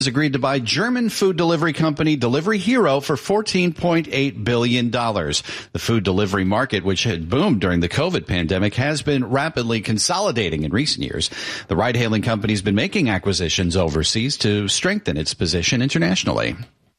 agreed to buy German food delivery company Delivery Hero for $14.8 billion. The food delivery market, which had boomed during the COVID pandemic, has been rapidly consolidating in recent years. The ride-hailing company has been making acquisitions overseas to strengthen its position internationally.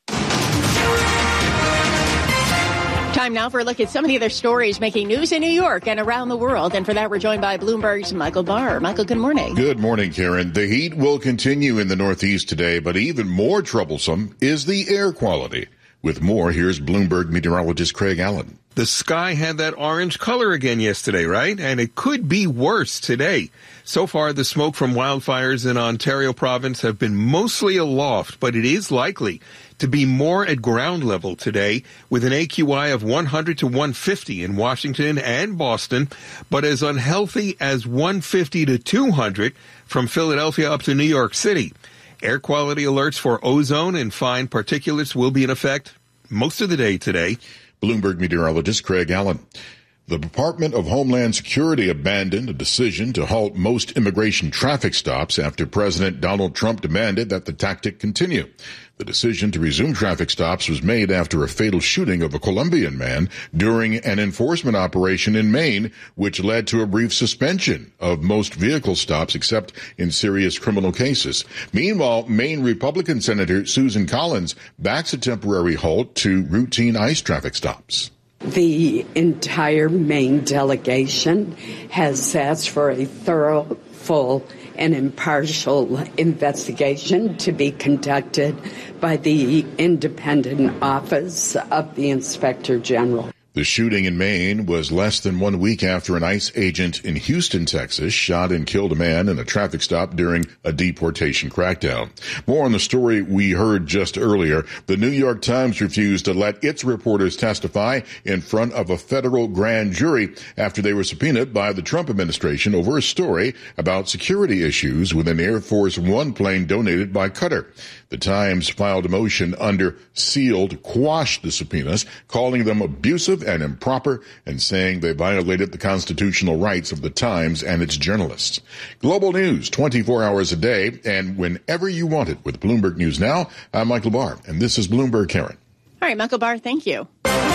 Time now for a look at some of the other stories making news in New York and around the world. And for that, we're joined by Bloomberg's Michael Barr. Michael, good morning. Good morning, Karen. The heat will continue in the Northeast today, but even more troublesome is the air quality. With more, here's Bloomberg meteorologist Craig Allen. The sky had that orange color again yesterday, right? And it could be worse today. So far, the smoke from wildfires in Ontario province have been mostly aloft, but it is likely to be more at ground level today with an AQI of 100 to 150 in Washington and Boston, but as unhealthy as 150 to 200 from Philadelphia up to New York City. Air quality alerts for ozone and fine particulates will be in effect most of the day today. Bloomberg meteorologist Craig Allen. The Department of Homeland Security abandoned a decision to halt most immigration traffic stops after President Donald Trump demanded that the tactic continue. The decision to resume traffic stops was made after a fatal shooting of a Colombian man during an enforcement operation in Maine, which led to a brief suspension of most vehicle stops except in serious criminal cases. Meanwhile, Maine Republican Senator Susan Collins backs a temporary halt to routine ICE traffic stops. The entire Maine delegation has asked for a thorough, full, and impartial investigation to be conducted by the Independent Office of the Inspector General. The shooting in Maine was less than 1 week after an ICE agent in Houston, Texas, shot and killed a man in a traffic stop during a deportation crackdown. More on the story we heard just earlier. The New York Times refused to let its reporters testify in front of a federal grand jury after they were subpoenaed by the Trump administration over a story about security issues with an Air Force One plane donated by Qatar. The Times filed a motion under seal to quash the subpoenas, calling them abusive and improper and saying they violated the constitutional rights of the Times and its journalists. Global news 24 hours a day and whenever you want it with Bloomberg News Now. I'm Michael Barr, and this is Bloomberg Karen. All right, Michael Barr, thank you.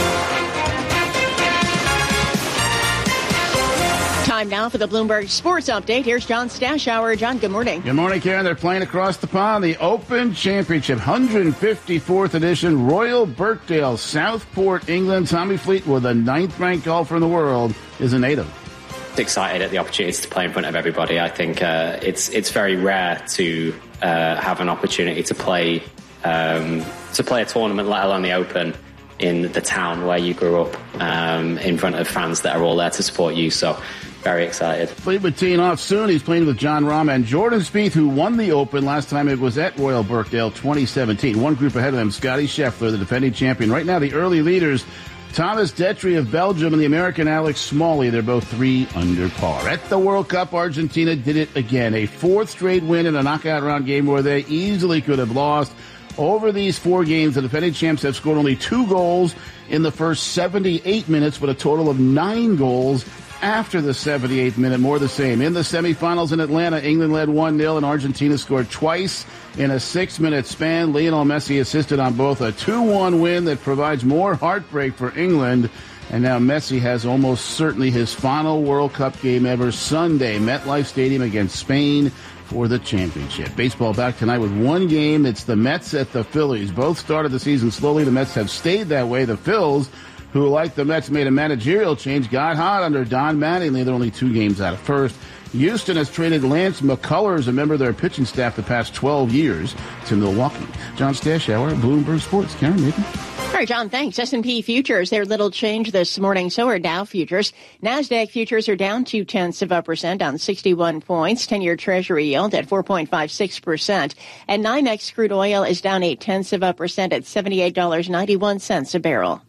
Time now for the Bloomberg Sports Update. Here's John Stashower. John, good morning. Good morning, Karen. They're playing across the pond. The Open Championship, 154th edition, Royal Birkdale, Southport, England. Tommy Fleetwood, the 9th-ranked golfer in the world, is a native. Excited at the opportunity to play in front of everybody. I think it's very rare to have an opportunity to play a tournament, let alone the Open, in the town where you grew up, in front of fans that are all there to support you. So very excited. Fleetwood teeing off soon. He's playing with Jon Rahm and Jordan Spieth, who won the Open last time it was at Royal Birkdale 2017. One group ahead of them, Scotty Scheffler, the defending champion. Right now, the early leaders, Thomas Detry of Belgium and the American Alex Smalley. They're both 3 under par. At the World Cup, Argentina did it again. A 4th straight win in a knockout round game where they easily could have lost. Over these 4 games, the defending champs have scored only 2 goals in the first 78 minutes, but a total of 9 goals after the 78th minute, more the same. In the semifinals in Atlanta, England led 1-0 and Argentina scored twice in a 6-minute span. Lionel Messi assisted on both a 2-1 win that provides more heartbreak for England. And now Messi has almost certainly his final World Cup game ever Sunday, MetLife Stadium against Spain for the championship. Baseball back tonight with 1 game. It's the Mets at the Phillies. Both started the season slowly. The Mets have stayed that way. The Phils, who, like the Mets, made a managerial change, got hot under Don Mattingly. They're only 2 games out of first. Houston has traded Lance McCullers, a member of their pitching staff, the past 12 years to Milwaukee. John Stashower, Bloomberg Sports. Karen, Nathan. All right, John, thanks. S&P futures, their little change this morning. So are Dow futures. NASDAQ futures are down 0.2% on 61 points. 10-year Treasury yield at 4.56%. And NYMEX crude oil is down 0.8% at $78.91 a barrel.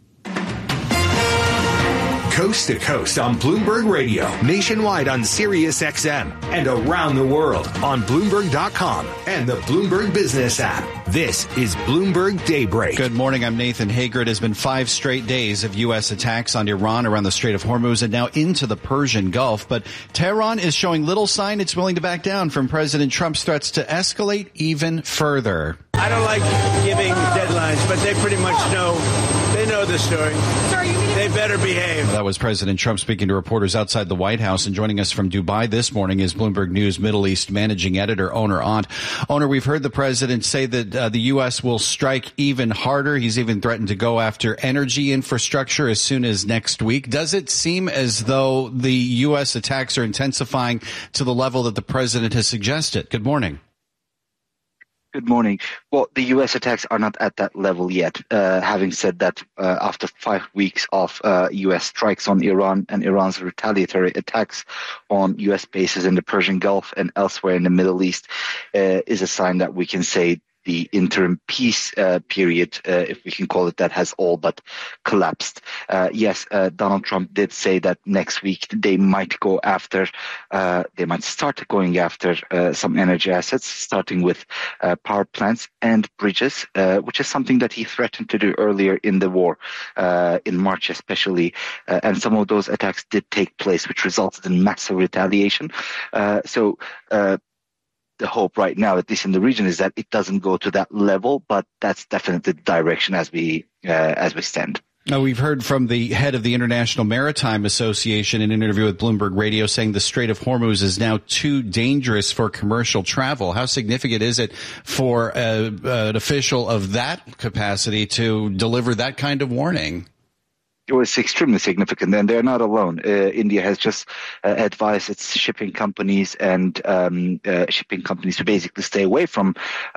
Coast to coast on Bloomberg Radio, nationwide on Sirius XM, and around the world on Bloomberg.com and the Bloomberg Business app. This is Bloomberg Daybreak. Good morning. I'm Nathan Hager. It has been 5 straight days of U.S. attacks on Iran around the Strait of Hormuz and now into the Persian Gulf. But Tehran is showing little sign it's willing to back down from President Trump's threats to escalate even further. I don't like giving deadlines, but they pretty much know. They know the story. They better behave. That was President Trump speaking to reporters outside the White House. And joining us from Dubai this morning is Bloomberg News Middle East managing editor Oner Ont. Oner, we've heard the president say that the U.S. will strike even harder. He's even threatened to go after energy infrastructure as soon as next week. Does it seem as though the U.S. attacks are intensifying to the level that the president has suggested? Good morning. Good morning. Well, the U.S. attacks are not at that level yet. Having said that, after 5 weeks of U.S. strikes on Iran and Iran's retaliatory attacks on U.S. bases in the Persian Gulf and elsewhere in the Middle East is a sign that we can say the interim peace period, if we can call it that, has all but collapsed. Yes, Donald Trump did say that next week they might start going after some energy assets, starting with power plants and bridges, which is something that he threatened to do earlier in the war, in March especially. And some of those attacks did take place, which resulted in massive retaliation. The hope right now, at least in the region, is that it doesn't go to that level, but that's definitely the direction as we stand. Now, we've heard from the head of the International Maritime Association in an interview with Bloomberg Radio saying the Strait of Hormuz is now too dangerous for commercial travel. How significant is it for an official of that capacity to deliver that kind of warning? It was extremely significant, and they're not alone. India has just advised its shipping companies to basically stay away from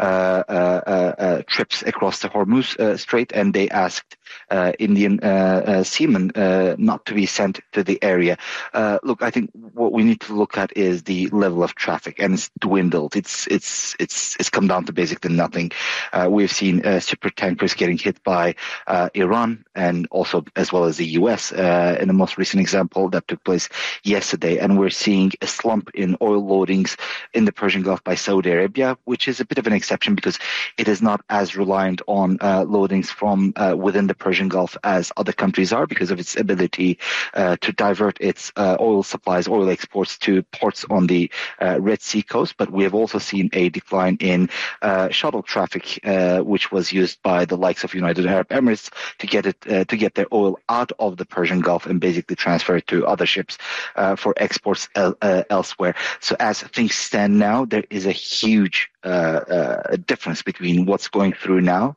trips across the Hormuz Strait, and they asked Indian seamen not to be sent to the area. Look, I think what we need to look at is the level of traffic, and it's dwindled. It's come down to basically nothing. We've seen super tankers getting hit by Iran, and also as well as the U.S. In the most recent example that took place yesterday. And we're seeing a slump in oil loadings in the Persian Gulf by Saudi Arabia, which is a bit of an exception because it is not as reliant on loadings from within the Persian Gulf as other countries are, because of its ability to divert its oil supplies, oil exports to ports on the Red Sea coast. But we have also seen a decline in shuttle traffic, which was used by the likes of United Arab Emirates to get their oil out of the Persian Gulf and basically transfer it to other ships for exports elsewhere. So as things stand now, there is a huge difference between what's going through now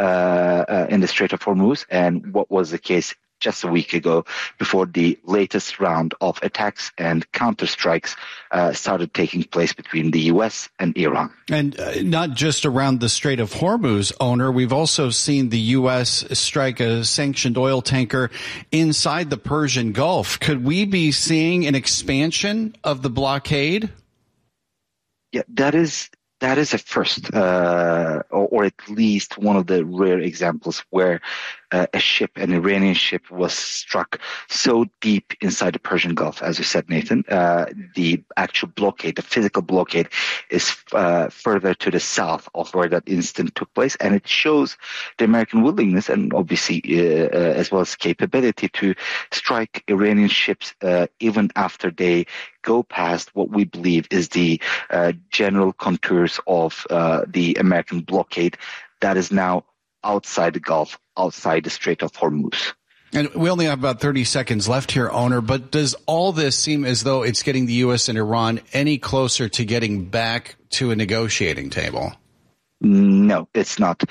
in the Strait of Hormuz and what was the case just a week ago, before the latest round of attacks and counterstrikes started taking place between the U.S. and Iran. And not just around the Strait of Hormuz, Oner, we've also seen the U.S. strike a sanctioned oil tanker inside the Persian Gulf. Could we be seeing an expansion of the blockade? Yeah, that is a first, or at least one of the rare examples where an Iranian ship was struck so deep inside the Persian Gulf. As you said, Nathan, the actual blockade, the physical blockade, is further to the south of where that incident took place. And it shows the American willingness and obviously as well as capability to strike Iranian ships even after they go past what we believe is the general contours of the American blockade that is now outside the Gulf, outside the Strait of Hormuz. And we only have about 30 seconds left here, Oner, but does all this seem as though it's getting the U.S. and Iran any closer to getting back to a negotiating table? No, it's not.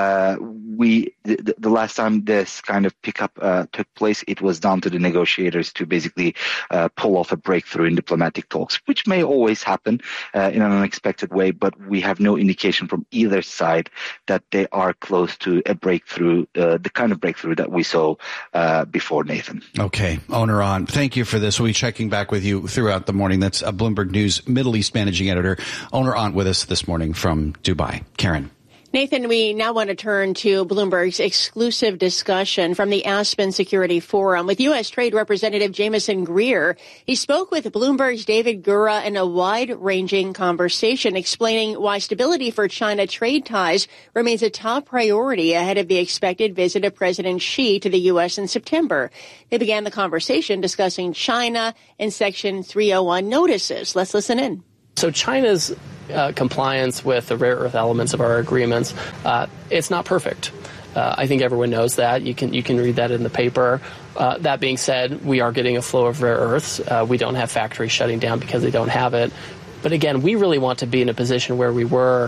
The last time this kind of pickup took place, it was down to the negotiators to basically pull off a breakthrough in diplomatic talks, which may always happen in an unexpected way, but we have no indication from either side that they are close to a breakthrough, the kind of breakthrough that we saw before, Nathan. Okay, Oner Ont, thank you for this. We'll be checking back with you throughout the morning. That's Bloomberg News Middle East managing editor Oner Ont with us this morning from Dubai. Karen. Nathan, we now want to turn to Bloomberg's exclusive discussion from the Aspen Security Forum with U.S. Trade Representative Jamieson Greer. He spoke with Bloomberg's David Gura in a wide-ranging conversation explaining why stability for China trade ties remains a top priority ahead of the expected visit of President Xi to the U.S. in September. They began the conversation discussing China and Section 301 notices. Let's listen in. So China's compliance with the rare earth elements of our agreements, it's not perfect. I think everyone knows that. You can read that in the paper. That being said, we are getting a flow of rare earths. We don't have factories shutting down because they don't have it. But again, we really want to be in a position where we were,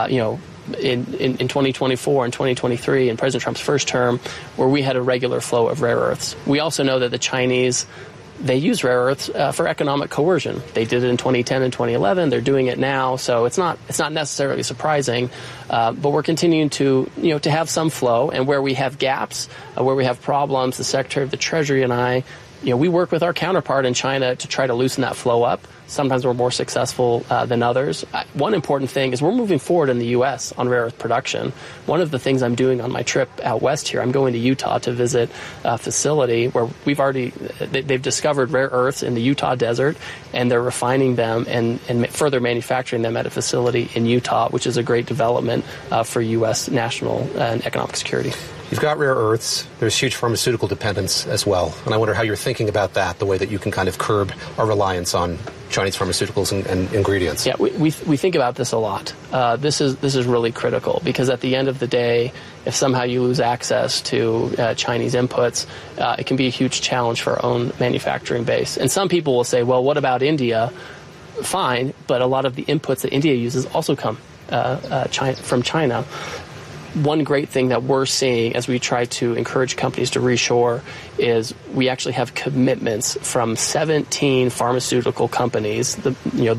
in 2024 and 2023 in President Trump's first term, where we had a regular flow of rare earths. We also know that the Chinese, they use rare earths for economic coercion. They did it in 2010 and 2011. They're doing it now, so it's not necessarily surprising. But we're continuing to have some flow, and where we have gaps, where we have problems, the Secretary of the Treasury and I, we work with our counterpart in China to try to loosen that flow up. Sometimes we're more successful than others. One important thing is we're moving forward in the U.S. on rare earth production. One of the things I'm doing on my trip out west here, I'm going to Utah to visit a facility where they've discovered rare earths in the Utah desert, and they're refining them and further manufacturing them at a facility in Utah, which is a great development for U.S. national and economic security. You've got rare earths. There's huge pharmaceutical dependence as well. And I wonder how you're thinking about that, the way that you can kind of curb our reliance on Chinese pharmaceuticals and ingredients. Yeah, we think about this a lot. This is really critical because at the end of the day, if somehow you lose access to Chinese inputs, it can be a huge challenge for our own manufacturing base. And some people will say, well, what about India? Fine, but a lot of the inputs that India uses also come from China. One great thing that we're seeing as we try to encourage companies to reshore is we actually have commitments from 17 pharmaceutical companies, the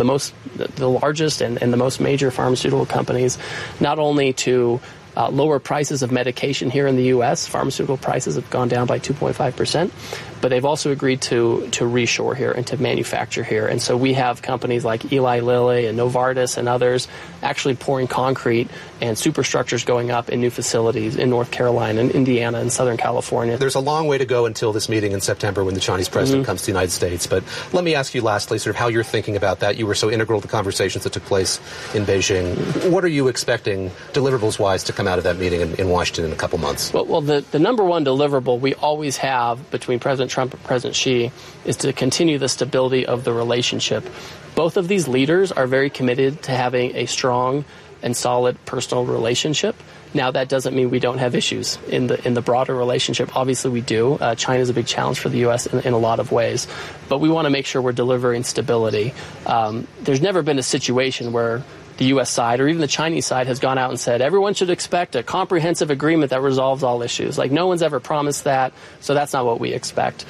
largest and the most major pharmaceutical companies, not only to lower prices of medication here in the U.S. Pharmaceutical prices have gone down by 2.5%, but they've also agreed to reshore here and to manufacture here. And so we have companies like Eli Lilly and Novartis and others actually pouring concrete and superstructures going up in new facilities in North Carolina and Indiana and Southern California. There's a long way to go until this meeting in September when the Chinese president comes to the United States. But let me ask you lastly sort of how you're thinking about that. You were so integral to the conversations that took place in Beijing. What are you expecting deliverables-wise to come out of that meeting in Washington in a couple months? Well, the number one deliverable we always have between President Trump and President Xi is to continue the stability of the relationship. Both of these leaders are very committed to having a strong and solid personal relationship. Now, that doesn't mean we don't have issues in the broader relationship. Obviously, we do. China is a big challenge for the U.S. in a lot of ways. But we want to make sure we're delivering stability. There's never been a situation where the U.S. side or even the Chinese side has gone out and said everyone should expect a comprehensive agreement that resolves all issues. Like, no one's ever promised that, so that's not what we expect.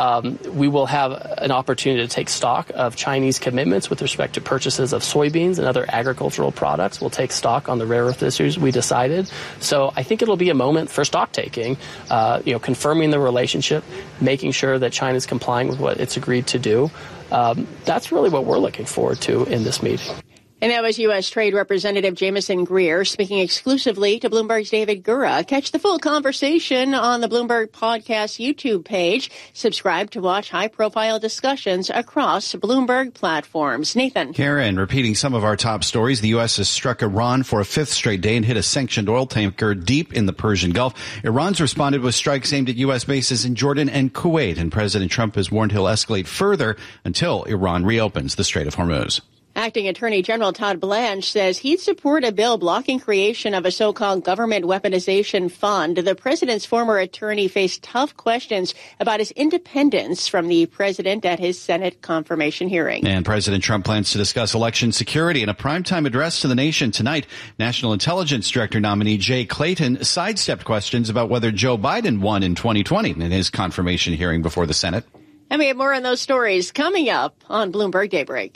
We will have an opportunity to take stock of Chinese commitments with respect to purchases of soybeans and other agricultural products. We'll take stock on the rare earth issues we decided. So I think it'll be a moment for stock taking, confirming the relationship, making sure that China's complying with what it's agreed to do. That's really what we're looking forward to in this meeting. And that was U.S. Trade Representative Jameson Greer speaking exclusively to Bloomberg's David Gura. Catch the full conversation on the Bloomberg Podcast YouTube page. Subscribe to watch high-profile discussions across Bloomberg platforms. Nathan. Karen, repeating some of our top stories, the U.S. has struck Iran for a fifth straight day and hit a sanctioned oil tanker deep in the Persian Gulf. Iran's responded with strikes aimed at U.S. bases in Jordan and Kuwait, and President Trump has warned he'll escalate further until Iran reopens the Strait of Hormuz. Acting Attorney General Todd Blanche says he'd support a bill blocking creation of a so-called government weaponization fund. The president's former attorney faced tough questions about his independence from the president at his Senate confirmation hearing. And President Trump plans to discuss election security in a primetime address to the nation tonight. National Intelligence Director nominee Jay Clayton sidestepped questions about whether Joe Biden won in 2020 in his confirmation hearing before the Senate. And we have more on those stories coming up on Bloomberg Daybreak.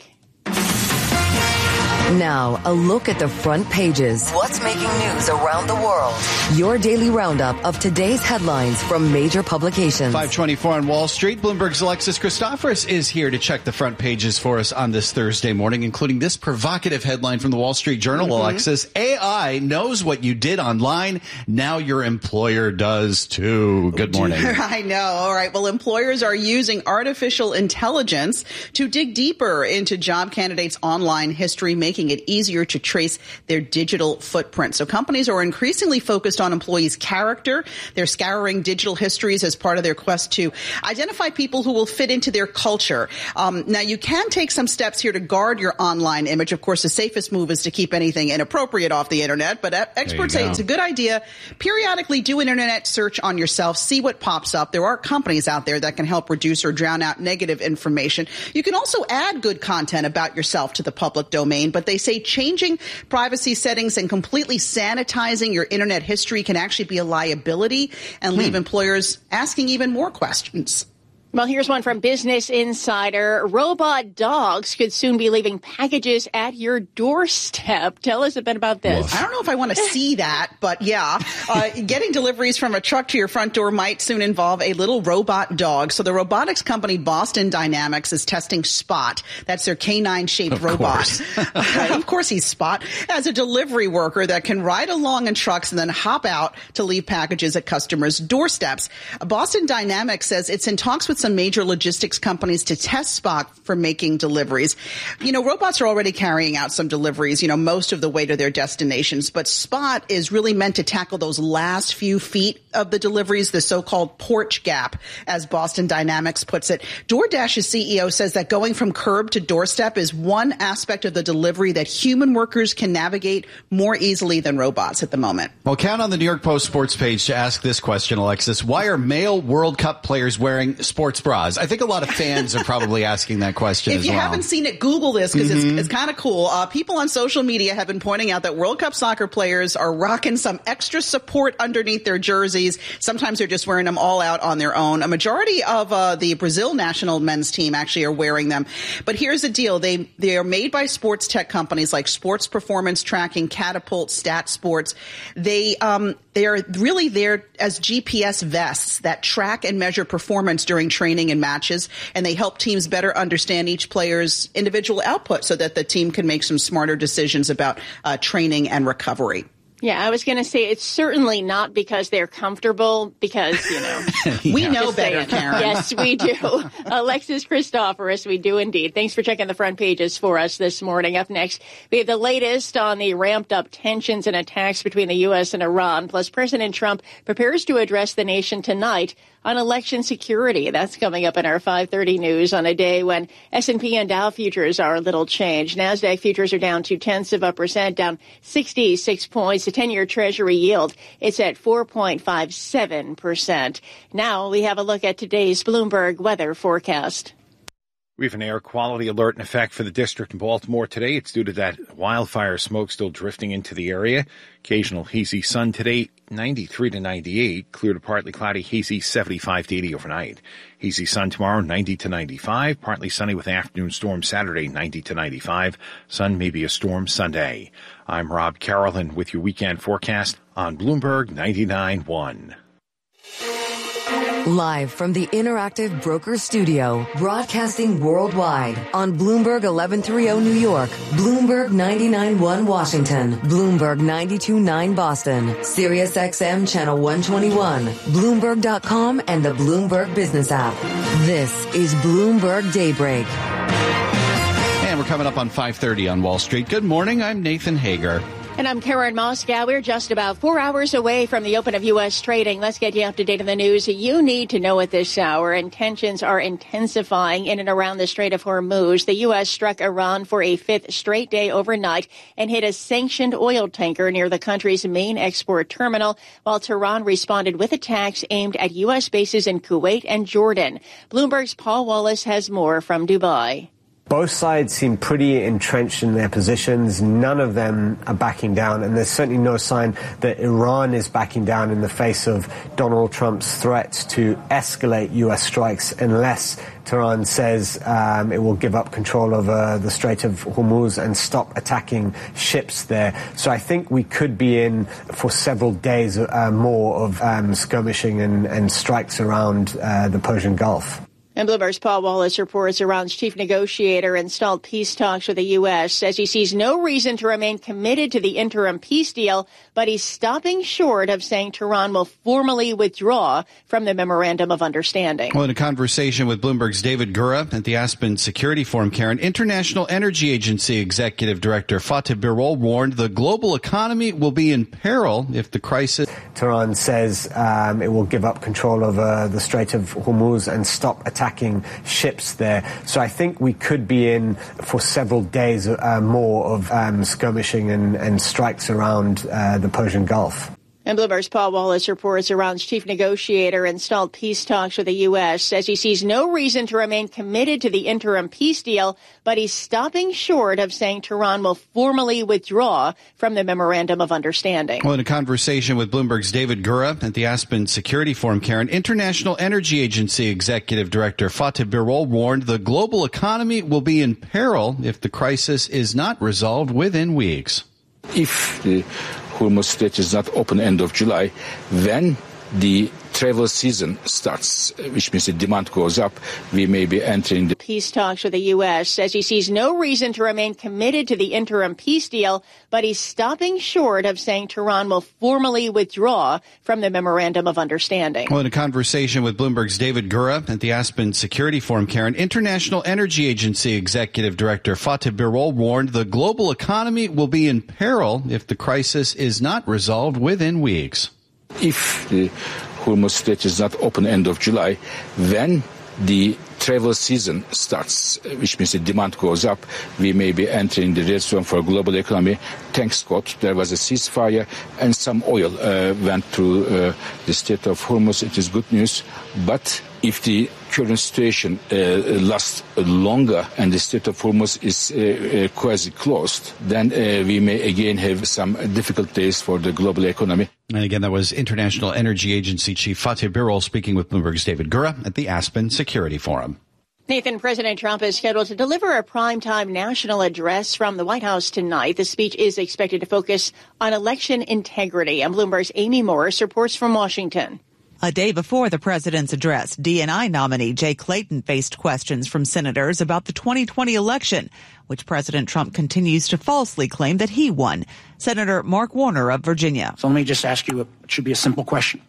Now, a look at the front pages. What's making news around the world? Your daily roundup of today's headlines from major publications. 5:24 on Wall Street. Bloomberg's Alexis Christoforous is here to check the front pages for us on this Thursday morning, including this provocative headline from the Wall Street Journal, Alexis. AI knows what you did online. Now your employer does too. Good morning. I know. All right. Well, employers are using artificial intelligence to dig deeper into job candidates' online history, making making it easier to trace their digital footprint. So companies are increasingly focused on employees' character. They're scouring digital histories as part of their quest to identify people who will fit into their culture. Now, you can take some steps here to guard your online image. Of course, the safest move is to keep anything inappropriate off the internet, but experts say it's a good idea. Periodically do an internet search on yourself, see what pops up. There are companies out there that can help reduce or drown out negative information. You can also add good content about yourself to the public domain, but they say changing privacy settings and completely sanitizing your internet history can actually be a liability and leave employers asking even more questions. Well, here's one from Business Insider. Robot dogs could soon be leaving packages at your doorstep. Tell us a bit about this. I don't know if I want to see that, but yeah. Getting deliveries from a truck to your front door might soon involve a little robot dog. So the robotics company Boston Dynamics is testing Spot. That's their canine-shaped robot. Of course he's Spot. As a delivery worker that can ride along in trucks and then hop out to leave packages at customers' doorsteps. Boston Dynamics says it's in talks with some major logistics companies to test Spot for making deliveries. You know, robots are already carrying out some deliveries, most of the way to their destinations, but Spot is really meant to tackle those last few feet of the deliveries, the so-called porch gap, as Boston Dynamics puts it. DoorDash's CEO says that going from curb to doorstep is one aspect of the delivery that human workers can navigate more easily than robots at the moment. Well, count on the New York Post sports page to ask this question, Alexis. Why are male World Cup players wearing sports bras? I think a lot of fans are probably asking that question as well. If you haven't seen it, Google this because it's kind of cool. People on social media have been pointing out that World Cup soccer players are rocking some extra support underneath their jerseys. Sometimes they're just wearing them all out on their own. A majority of the Brazil national men's team actually are wearing them. But here's the deal. They are made by sports tech companies like Sports Performance Tracking, Catapult, Stat Sports. They are really there as GPS vests that track and measure performance during training and matches, and they help teams better understand each player's individual output so that the team can make some smarter decisions about training and recovery. Yeah, I was going to say it's certainly not because they're comfortable, because, we know better, Karen. Yes, we do. Alexis Christoforous, we do indeed. Thanks for checking the front pages for us this morning. Up next, we have the latest on the ramped up tensions and attacks between the U.S. and Iran. Plus, President Trump prepares to address the nation tonight on election security. That's coming up in our 5:30 news on a day when S&P and Dow futures are a little changed. NASDAQ futures are down 0.2%, down 66 points. The 10-year Treasury yield, it's at 4.57%. Now we have a look at today's Bloomberg weather forecast. We have an air quality alert in effect for the district in Baltimore today. It's due to that wildfire smoke still drifting into the area. Occasional hazy sun today, 93 to 98. Clear to partly cloudy, hazy, 75 to 80 overnight. Hazy sun tomorrow, 90 to 95. Partly sunny with afternoon storm Saturday, 90 to 95. Sun may be a storm Sunday. I'm Rob Carolyn with your weekend forecast on Bloomberg 99.1. Live from the Interactive Brokers Studio, broadcasting worldwide on Bloomberg 1130 New York, Bloomberg 99.1 Washington, Bloomberg 92.9 Boston, Sirius XM Channel 121, Bloomberg.com, and the Bloomberg Business app. This is Bloomberg Daybreak. And we're coming up on 5:30 on Wall Street. Good morning. I'm Nathan Hager. And I'm Karen Moscow. We're just about 4 hours away from the open of U.S. trading. Let's get you up to date on the news you need to know at this hour. And tensions are intensifying in and around the Strait of Hormuz. The U.S. struck Iran for a fifth straight day overnight and hit a sanctioned oil tanker near the country's main export terminal, while Tehran responded with attacks aimed at U.S. bases in Kuwait and Jordan. Bloomberg's Paul Wallace has more from Dubai. Both sides seem pretty entrenched in their positions. None of them are backing down, and there's certainly no sign that Iran is backing down in the face of Donald Trump's threats to escalate U.S. strikes unless Tehran says it will give up control over the Strait of Hormuz and stop attacking ships there. So I think we could be in for several days more of skirmishing and strikes around the Persian Gulf. And Bloomberg's Paul Wallace reports Iran's chief negotiator in stalled peace talks with the U.S. says he sees no reason to remain committed to the interim peace deal, but he's stopping short of saying Tehran will formally withdraw from the Memorandum of Understanding. Well, in a conversation with Bloomberg's David Gura at the Aspen Security Forum, Karen, International Energy Agency Executive Director Fatih Birol warned the global economy will be in peril if the crisis... Tehran says it will give up control over the Strait of Hormuz and stop attacking ships there. So I think we could be in for several days more of skirmishing and strikes around the Persian Gulf. And Bloomberg's Paul Wallace reports Iran's chief negotiator in stalled peace talks with the U.S. says he sees no reason to remain committed to the interim peace deal, but he's stopping short of saying Tehran will formally withdraw from the Memorandum of Understanding. Well, in a conversation with Bloomberg's David Gura at the Aspen Security Forum, Karen, International Energy Agency Executive Director Fatih Birol warned the global economy will be in peril if the crisis is not resolved within weeks. If the Hormuz Strait is not open end of July, then the travel season starts, which means the demand goes up. We may be entering the peace talks with the U.S. says he sees no reason to remain committed to the interim peace deal, but he's stopping short of saying Tehran will formally withdraw from the Memorandum of Understanding. Well, in a conversation with Bloomberg's David Gura at the Aspen Security Forum, Karen, International Energy Agency Executive Director Fatih Birol warned the global economy will be in peril if the crisis is not resolved within weeks. If the Hormuz Strait is not open end of July, then the travel season starts, which means the demand goes up. We may be entering the red zone for global economy. Thanks God, there was a ceasefire and some oil went through the Strait of Hormuz. It is good news. But if the current situation lasts longer and the Strait of Hormuz is quasi-closed, then we may again have some difficult days for the global economy. And again, that was International Energy Agency Chief Fatih Birol speaking with Bloomberg's David Gura at the Aspen Security Forum. Nathan, President Trump is scheduled to deliver a primetime national address from the White House tonight. The speech is expected to focus on election integrity. And Bloomberg's Amy Morris reports from Washington. A day before the president's address, DNI nominee Jay Clayton faced questions from senators about the 2020 election, which President Trump continues to falsely claim that he won. Senator Mark Warner of Virginia. So let me just ask you, it should be a simple question.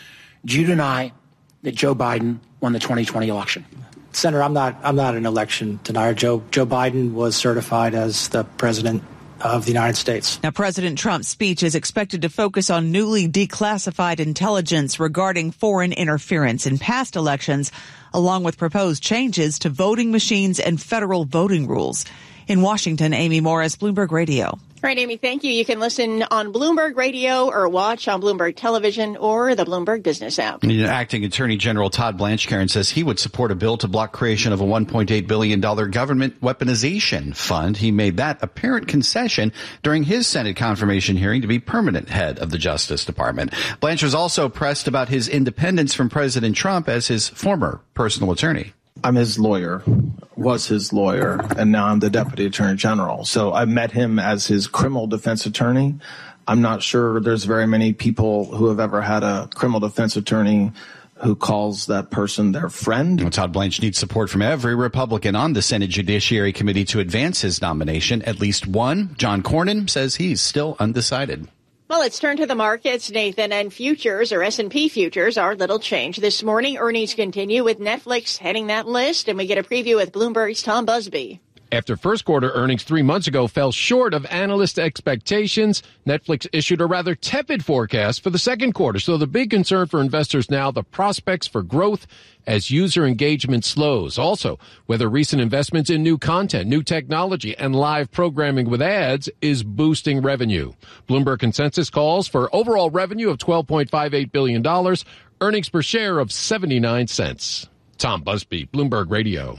Do you deny that Joe Biden won the 2020 election? Senator, I'm not an election denier. Joe Biden was certified as the president of the United States. Now, President Trump's speech is expected to focus on newly declassified intelligence regarding foreign interference in past elections, along with proposed changes to voting machines and federal voting rules. In Washington, Amy Morris, Bloomberg Radio. All right, Amy, thank you. You can listen on Bloomberg Radio or watch on Bloomberg Television or the Bloomberg Business app. Acting Attorney General Todd Blanche, Karen, says he would support a bill to block creation of a $1.8 billion government weaponization fund. He made that apparent concession during his Senate confirmation hearing to be permanent head of the Justice Department. Blanche was also pressed about his independence from President Trump as his former personal attorney. I'm his lawyer, was his lawyer, and now I'm the Deputy Attorney General. So I met him as his criminal defense attorney. I'm not sure there's very many people who have ever had a criminal defense attorney who calls that person their friend. Well, Todd Blanche needs support from every Republican on the Senate Judiciary Committee to advance his nomination. At least one, John Cornyn, says he's still undecided. Well, let's turn to the markets, Nathan, and futures, or S&P futures, are little change this morning. Earnings continue with Netflix heading that list, and we get a preview with Bloomberg's Tom Busby. After first quarter earnings 3 months ago fell short of analyst expectations, Netflix issued a rather tepid forecast for the second quarter. So the big concern for investors now, the prospects for growth as user engagement slows. Also, whether recent investments in new content, new technology, and live programming with ads is boosting revenue. Bloomberg consensus calls for overall revenue of $12.58 billion, earnings per share of 79 cents. Tom Busby, Bloomberg Radio.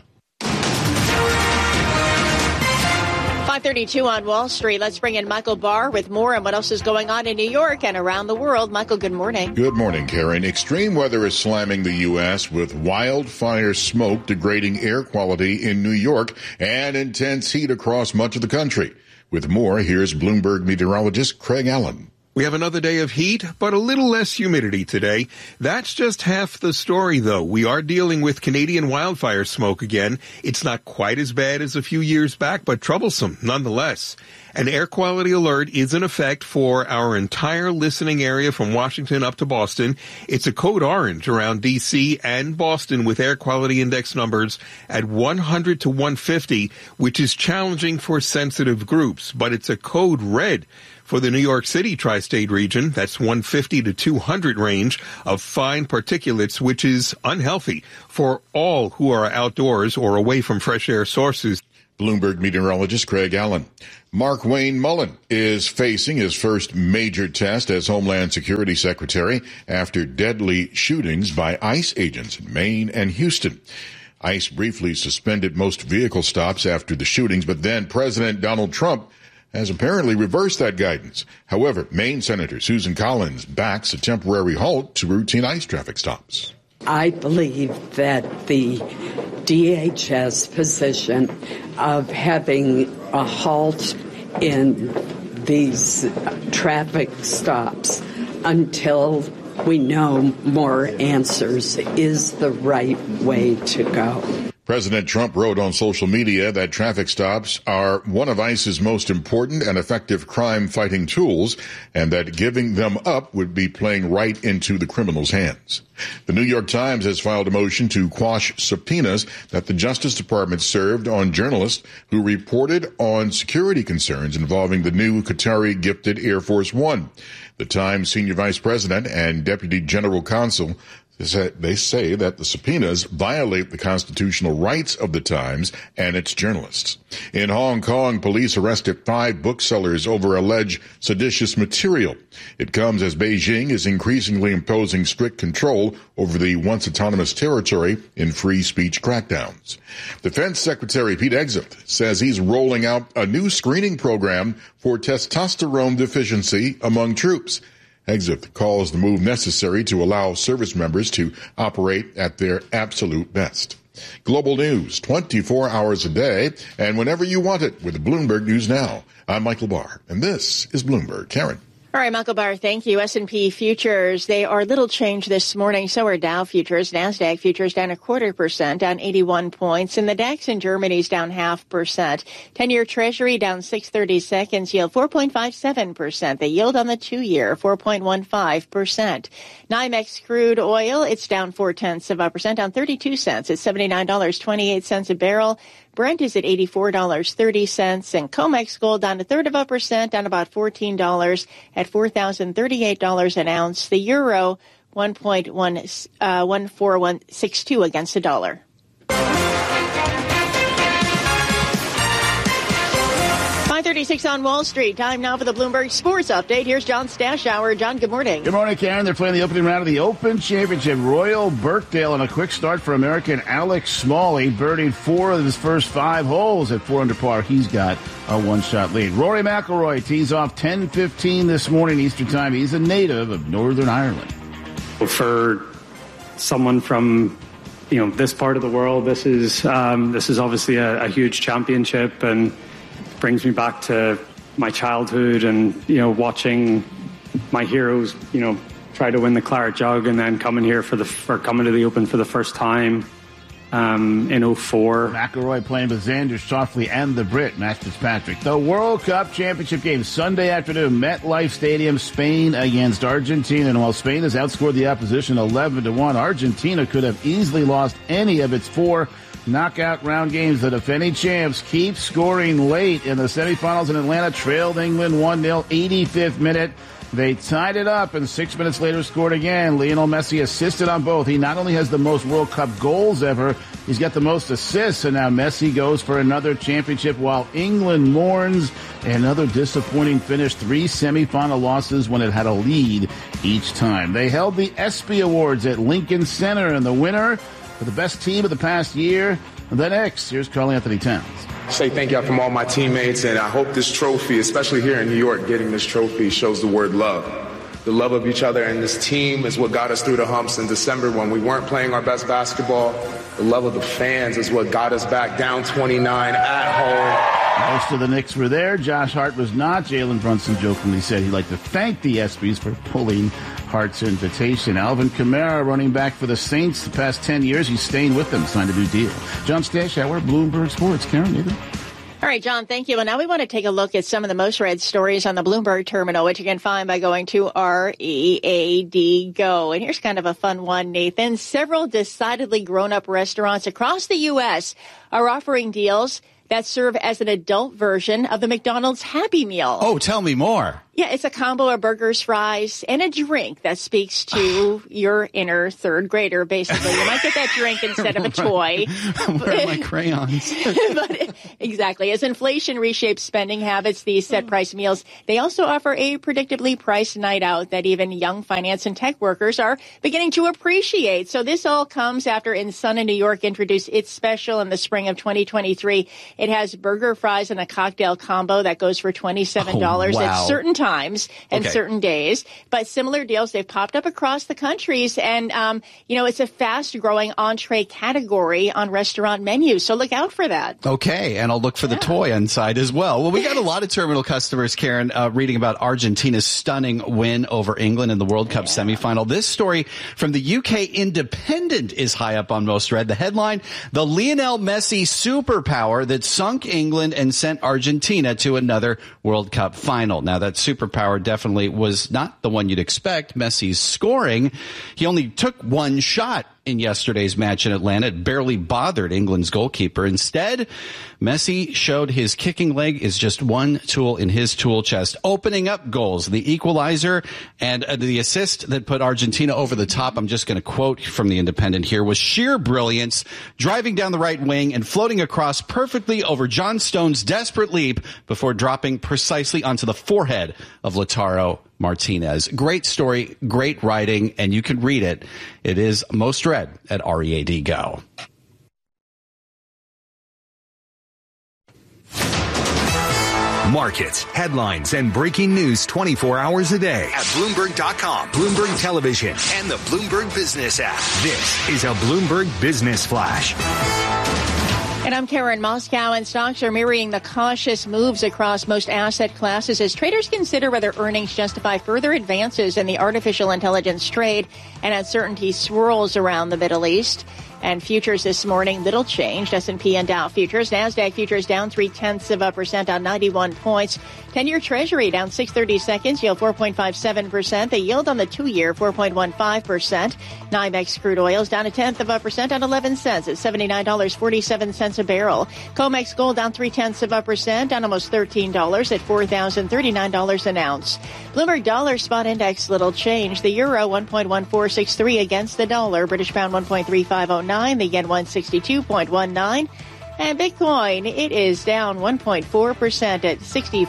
5:32 on Wall Street. Let's bring in Michael Barr with more on what else is going on in New York and around the world. Michael, good morning. Good morning, Karen. Extreme weather is slamming the U.S. with wildfire smoke degrading air quality in New York and intense heat across much of the country. With more, here's Bloomberg meteorologist Craig Allen. We have another day of heat, but a little less humidity today. That's just half the story, though. We are dealing with Canadian wildfire smoke again. It's not quite as bad as a few years back, but troublesome nonetheless. An air quality alert is in effect for our entire listening area from Washington up to Boston. It's a code orange around D.C. and Boston with air quality index numbers at 100 to 150, which is challenging for sensitive groups, but it's a code red for the New York City tri-state region. That's 150 to 200 range of fine particulates, which is unhealthy for all who are outdoors or away from fresh air sources. Bloomberg meteorologist Craig Allen. Markwayne Mullin is facing his first major test as Homeland Security Secretary after deadly shootings by ICE agents in Maine and Houston. ICE briefly suspended most vehicle stops after the shootings, but then President Donald Trump has apparently reversed that guidance. However, Maine Senator Susan Collins backs a temporary halt to routine ICE traffic stops. I believe that the DHS position of having a halt in these traffic stops until we know more answers is the right way to go. President Trump wrote on social media that traffic stops are one of ICE's most important and effective crime-fighting tools, and that giving them up would be playing right into the criminals' hands. The New York Times has filed a motion to quash subpoenas that the Justice Department served on journalists who reported on security concerns involving the new Qatari-gifted Air Force One. The Times senior vice president and deputy general counsel they say that the subpoenas violate the constitutional rights of the Times and its journalists. In Hong Kong, police arrested 5 booksellers over alleged seditious material. It comes as Beijing is increasingly imposing strict control over the once autonomous territory in free speech crackdowns. Defense Secretary Pete Hegseth says he's rolling out a new screening program for testosterone deficiency among troops. Hegseth calls the move necessary to allow service members to operate at their absolute best. Global news, 24 hours a day, and whenever you want it with Bloomberg News Now. I'm Michael Barr, and this is Bloomberg. Karen. All right, Michael Barr, thank you. S&P futures, they are little change this morning. So are Dow futures. NASDAQ futures down 0.25%, down 81 points. And the DAX in Germany is down 0.5%. 10-year Treasury down 6/32, yield 4.57%. The yield on the 2-year, 4.15%. NYMEX crude oil, it's down 0.4%, down 32 cents. It's $79.28 a barrel. Brent is at $84.30, and COMEX gold down 0.33%, down about $14 at $4,038 an ounce. The euro 1.14162 against the dollar. 5:36 on Wall Street. Time now for the Bloomberg Sports Update. Here's John Stashower. John, good morning. Good morning, Karen. They're playing the opening round of the Open Championship. Royal Birkdale on a quick start for American Alex Smalley, birdied 4 of his first 5 holes at 4 under par. He's got a 1-shot lead. Rory McIlroy tees off 10:15 this morning Eastern Time. He's a native of Northern Ireland. For someone from this part of the world, this is obviously a huge championship, and brings me back to my childhood and, watching my heroes, try to win the Claret Jug, and then coming here coming to the Open for the first time in 2004. McIlroy playing with Xander Schauffele and the Brit, Matt Fitzpatrick. The World Cup Championship game Sunday afternoon, MetLife Stadium, Spain against Argentina. And while Spain has outscored the opposition 11-1, Argentina could have easily lost any of its 4 knockout round games. The defending champs keep scoring late in the semifinals in Atlanta, trailed England 1-0, 85th minute. They tied it up, and 6 minutes later scored again. Lionel Messi assisted on both. He not only has the most World Cup goals ever, he's got the most assists, and now Messi goes for another championship while England mourns another disappointing finish. 3 semifinal losses when it had a lead each time. They held the ESPY Awards at Lincoln Center, and the winner for the best team of the past year, the Knicks. Here's Karl-Anthony Towns. Say thank you from all my teammates, and I hope this trophy, especially here in New York, getting this trophy shows the word love. The love of each other and this team is what got us through the humps in December when we weren't playing our best basketball. The love of the fans is what got us back down 29 at home. Most of the Knicks were there. Josh Hart was not. Jalen Brunson jokingly said he'd like to thank the ESPYs for pulling Hart's invitation. Alvin Kamara, running back for the Saints the past 10 years. He's staying with them. Signed a new deal. John Stashauer, Bloomberg Sports. Karen, either? All right, John, thank you. And now we want to take a look at some of the most read stories on the Bloomberg terminal, which you can find by going to READ Go. And here's kind of a fun one, Nathan. Several decidedly grown-up restaurants across the U.S. are offering deals that serve as an adult version of the McDonald's Happy Meal. Oh, tell me more. Yeah, it's a combo of burgers, fries, and a drink that speaks to your inner third grader, basically. You might get that drink instead of a toy. Where are my crayons? But exactly. As inflation reshapes spending habits, these set-price meals, they also offer a predictably priced night out that even young finance and tech workers are beginning to appreciate. So this all comes after Insana New York introduced its special in the spring of 2023. It has burger, fries, and a cocktail combo that goes for $27 at certain times and certain days. But similar deals, they've popped up across the countries. And, it's a fast-growing entree category on restaurant menus. So look out for that. Okay, and I'll look for the toy inside as well. Well, we got a lot of terminal customers, Karen, reading about Argentina's stunning win over England in the World Cup semifinal. This story from the UK Independent is high up on most read. The headline, the Lionel Messi superpower that sunk England and sent Argentina to another World Cup final. Now, that superpower definitely was not the one you'd expect. Messi's scoring. He only took one shot in yesterday's match in Atlanta. It barely bothered England's goalkeeper. Instead, Messi showed his kicking leg is just one tool in his tool chest, opening up goals, the equalizer, and the assist that put Argentina over the top. I'm just going to quote from the Independent here, was sheer brilliance, driving down the right wing and floating across perfectly over John Stones' desperate leap before dropping precisely onto the forehead of Lautaro Martinez. Great story, great writing, and you can read it. It is most read at READ Go. Markets, headlines, and breaking news 24 hours a day at Bloomberg.com, Bloomberg Television, and the Bloomberg Business app. This is a Bloomberg Business Flash. And I'm Karen Moscow, and stocks are mirroring the cautious moves across most asset classes as traders consider whether earnings justify further advances in the artificial intelligence trade and uncertainty swirls around the Middle East. And futures this morning, little changed. S&P and Dow futures. NASDAQ futures down 0.3% on 91 points. 10-year Treasury down 6/32, yield 4.57%. The yield on the 2-year, 4.15%. NYMEX crude oils down 0.1% on 11 cents at $79.47 a barrel. COMEX gold down 0.3% on almost $13 at $4,039 an ounce. Bloomberg dollar spot index, little change. The euro 1.1463 against the dollar. British pound 1.3509. The yen 162.19. And Bitcoin, it is down 1.4% at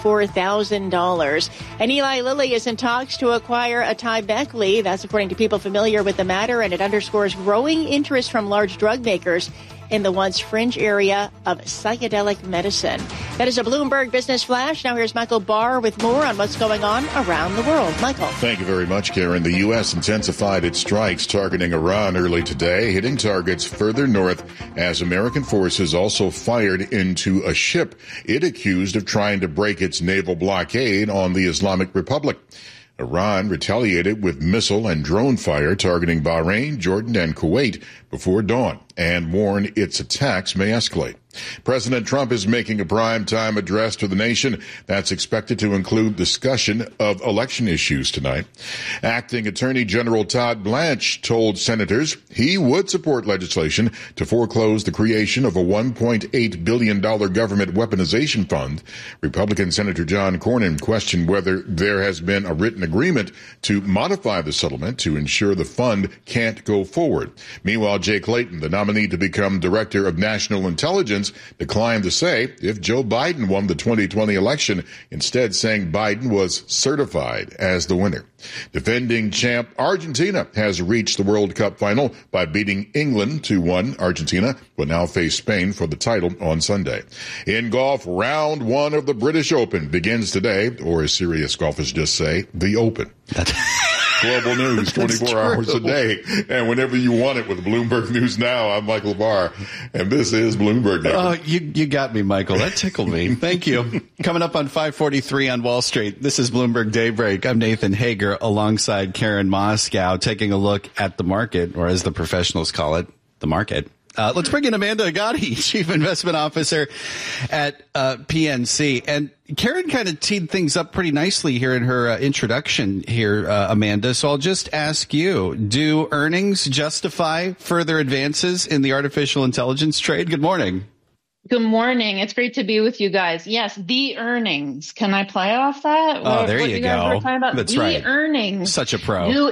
$64,000. And Eli Lilly is in talks to acquire AtaiBeckley. That's according to people familiar with the matter, and it underscores growing interest from large drug makers in the once fringe area of psychedelic medicine. That is a Bloomberg Business Flash. Now here's Michael Barr with more on what's going on around the world. Michael. Thank you very much, Karen. The U.S. intensified its strikes targeting Iran early today, hitting targets further north as American forces also fired into a ship it accused of trying to break its naval blockade on the Islamic Republic. Iran retaliated with missile and drone fire targeting Bahrain, Jordan, and Kuwait before dawn and warned its attacks may escalate. President Trump is making a primetime address to the nation that's expected to include discussion of election issues tonight. Acting Attorney General Todd Blanche told senators he would support legislation to foreclose the creation of a $1.8 billion government weaponization fund. Republican Senator John Cornyn questioned whether there has been a written agreement to modify the settlement to ensure the fund can't go forward. Meanwhile, Jay Clayton, the nominee to become Director of National Intelligence, declined to say if Joe Biden won the 2020 election, instead saying Biden was certified as the winner. Defending champ Argentina has reached the World Cup final by beating England 2-1. Argentina will now face Spain for the title on Sunday. In golf, round one of the British Open begins today, or as serious golfers just say, the Open. global news 24 hours a day. And whenever you want it with Bloomberg News Now, I'm Michael Barr, and this is Bloomberg Now. Oh, you got me, Michael. That tickled me. Thank you. Coming up on 5:43 on Wall Street, this is Bloomberg Daybreak. I'm Nathan Hager alongside Karen Moscow, taking a look at the market, or as the professionals call it, the market. Let's bring in Amanda Agati, Chief Investment Officer at PNC. And Karen kind of teed things up pretty nicely here in her introduction here, Amanda. So I'll just ask you, do earnings justify further advances in the artificial intelligence trade? Good morning. Good morning. It's great to be with you guys. Yes, the earnings. Can I play off that? Oh, there you go. That's right. The earnings. Such a pro. Do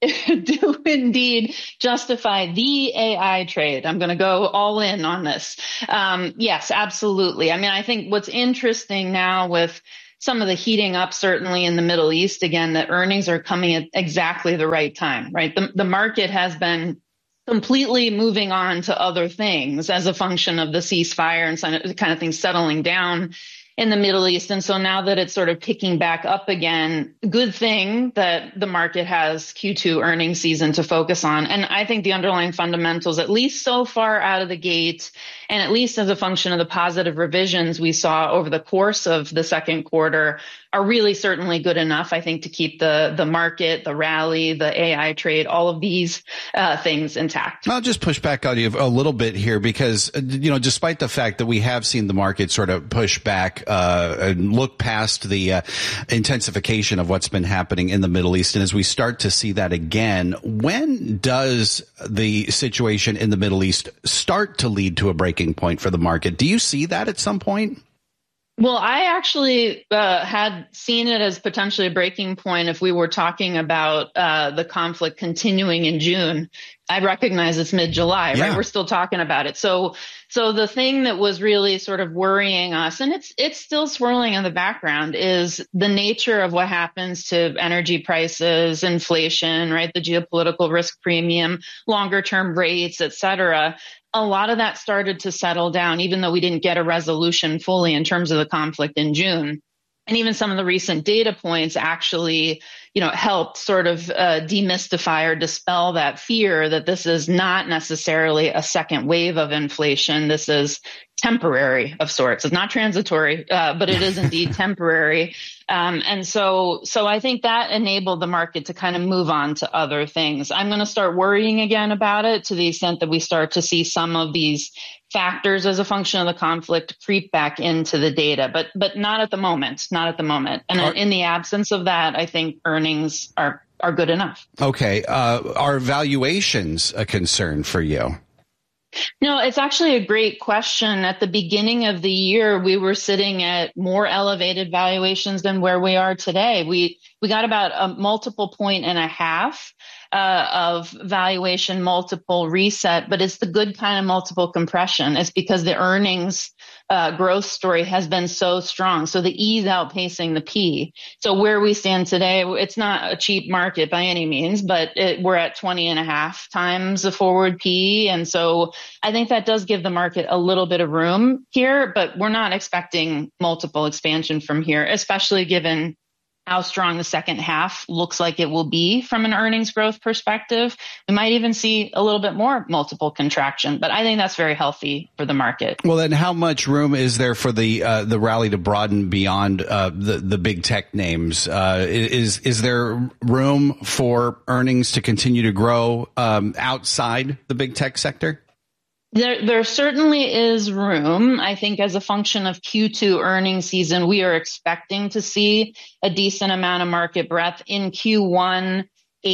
indeed justify the AI trade. I'm going to go all in on this. Yes, absolutely. I mean, I think what's interesting now with some of the heating up, certainly in the Middle East, again, that earnings are coming at exactly the right time, right? The market has been completely moving on to other things as a function of the ceasefire and kind of things settling down in the Middle East. And so now that it's sort of picking back up again, good thing that the market has Q2 earnings season to focus on. And I think the underlying fundamentals, at least so far out of the gate, and at least as a function of the positive revisions we saw over the course of the second quarter, are really certainly good enough, I think, to keep the market, the rally, the AI trade, all of these things intact. I'll just push back on you a little bit here because, despite the fact that we have seen the market sort of push back and look past the intensification of what's been happening in the Middle East, and as we start to see that again, when does the situation in the Middle East start to lead to a breaking point for the market? Do you see that at some point? Well, I actually had seen it as potentially a breaking point if we were talking about the conflict continuing in June. I recognize it's mid-July, right? We're still talking about it. So the thing that was really sort of worrying us, and it's still swirling in the background, is the nature of what happens to energy prices, inflation, right? The geopolitical risk premium, longer term rates, et cetera. A lot of that started to settle down, even though we didn't get a resolution fully in terms of the conflict in June. And even some of the recent data points actually, helped sort of demystify or dispel that fear that this is not necessarily a second wave of inflation. This is temporary of sorts. It's not transitory, but it is indeed temporary. And so I think that enabled the market to kind of move on to other things. I'm going to start worrying again about it to the extent that we start to see some of these factors as a function of the conflict creep back into the data, but not at the moment, And in the absence of that, I think earnings are good enough. Okay. Are valuations a concern for you? No, it's actually a great question. At the beginning of the year, we were sitting at more elevated valuations than where we are today. We got about a multiple point and a half of valuation multiple reset, but it's the good kind of multiple compression. It's because the earnings growth story has been so strong. So the E is outpacing the P. So where we stand today, it's not a cheap market by any means, but we're at 20.5 times the forward P. And so I think that does give the market a little bit of room here, but we're not expecting multiple expansion from here, especially given how strong the second half looks like it will be from an earnings growth perspective. We might even see a little bit more multiple contraction, but I think that's very healthy for the market. Well, then how much room is there for the rally to broaden beyond the big tech names? Is there room for earnings to continue to grow outside the big tech sector? There certainly is room. I think as a function of Q2 earnings season, we are expecting to see a decent amount of market breadth. In Q1,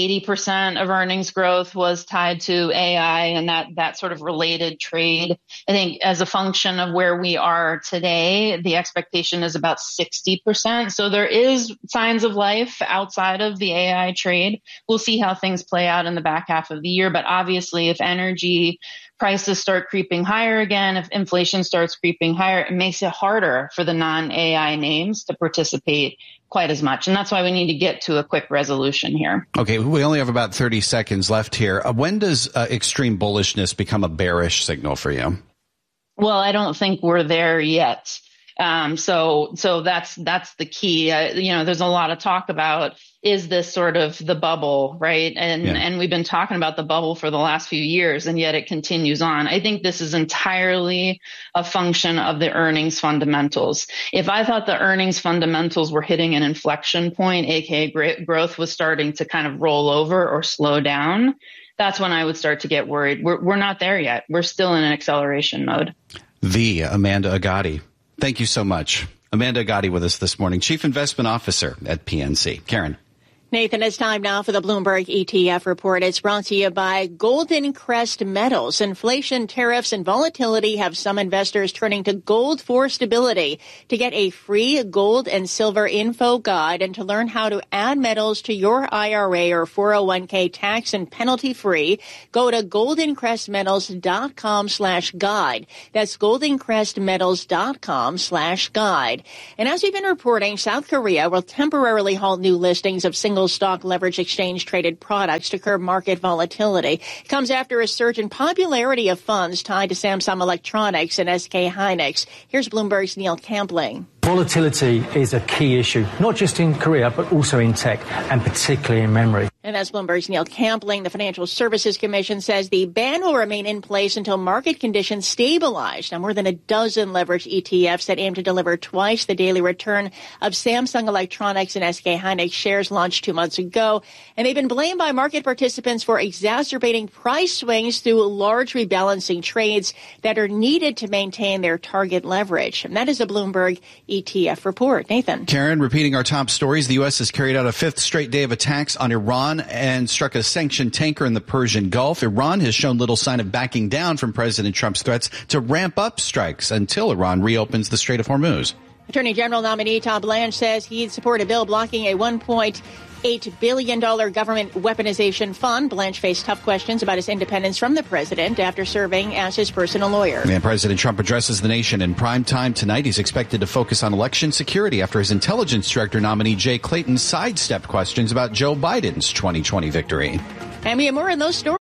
80% of earnings growth was tied to AI and that sort of related trade. I think as a function of where we are today, the expectation is about 60%. So there is signs of life outside of the AI trade. We'll see how things play out in the back half of the year. But obviously, if energy prices start creeping higher again, if inflation starts creeping higher, it makes it harder for the non-AI names to participate quite as much. And that's why we need to get to a quick resolution here. Okay, we only have about 30 seconds left here. When does extreme bullishness become a bearish signal for you? Well, I don't think we're there yet. So that's the key. There's a lot of talk about, is this sort of the bubble, right? And we've been talking about the bubble for the last few years, and yet it continues on. I think this is entirely a function of the earnings fundamentals. If I thought the earnings fundamentals were hitting an inflection point, aka growth was starting to kind of roll over or slow down, that's when I would start to get worried. We're not there yet. We're still in an acceleration mode. The Amanda Agati. Thank you so much. Amanda Agati with us this morning, Chief Investment Officer at PNC. Karen. Nathan, it's time now for the Bloomberg ETF report. It's brought to you by Golden Crest Metals. Inflation, tariffs, and volatility have some investors turning to gold for stability. To get a free gold and silver info guide and to learn how to add metals to your IRA or 401k tax and penalty free, go to goldencrestmetals.com/guide. That's goldencrestmetals.com/guide. And as we've been reporting, South Korea will temporarily halt new listings of single stock leverage exchange traded products to curb market volatility. It comes after a surge in popularity of funds tied to Samsung Electronics and SK Hynix. Here's Bloomberg's Neil Campling. Volatility is a key issue, not just in Korea, but also in tech, and particularly in memory. And that's Bloomberg's Neil Campling. The Financial Services Commission says the ban will remain in place until market conditions stabilize. Now, more than a dozen leverage ETFs that aim to deliver twice the daily return of Samsung Electronics and SK Hynix shares launched 2 months ago. And they've been blamed by market participants for exacerbating price swings through large rebalancing trades that are needed to maintain their target leverage. And that is a Bloomberg ETF report. Nathan. Karen, repeating our top stories, the U.S. has carried out a fifth straight day of attacks on Iran and struck a sanctioned tanker in the Persian Gulf. Iran has shown little sign of backing down from President Trump's threats to ramp up strikes until Iran reopens the Strait of Hormuz. Attorney General nominee Tom Blanche says he'd support a bill blocking a $1.8 billion government weaponization fund. Blanche faced tough questions about his independence from the president after serving as his personal lawyer. And President Trump addresses the nation in prime time tonight. He's expected to focus on election security after his intelligence director nominee Jay Clayton sidestepped questions about Joe Biden's 2020 victory. And we have more on those stories.